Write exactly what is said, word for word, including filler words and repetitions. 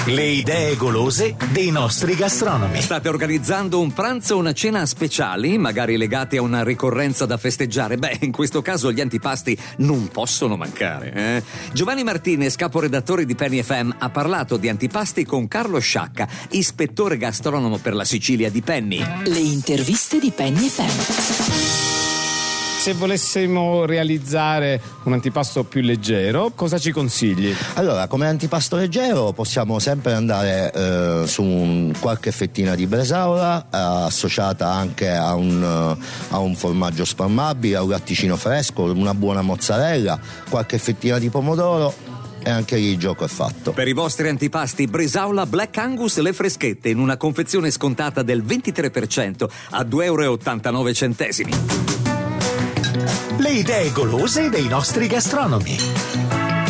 Le idee golose dei nostri gastronomi. State organizzando un pranzo o una cena speciali, magari legati a una ricorrenza da festeggiare? Beh, in questo caso gli antipasti non possono mancare. Eh? Giovanni Martinez, caporedattore di Penny F M, ha parlato di antipasti con Carlo Sciacca, ispettore gastronomo per la Sicilia di Penny. Le interviste di Penny F M. Se volessimo realizzare un antipasto più leggero, cosa ci consigli? Allora, come antipasto leggero possiamo sempre andare eh, su un, qualche fettina di bresaola eh, associata anche a un, a un formaggio spalmabile, a un latticino fresco, una buona mozzarella, qualche fettina di pomodoro. E anche lì il gioco è fatto. Per i vostri antipasti, Bresaola Black Angus le freschette in una confezione scontata del ventitré per cento a due euro e ottantanove centesimi. Le idee golose dei nostri gastronomi.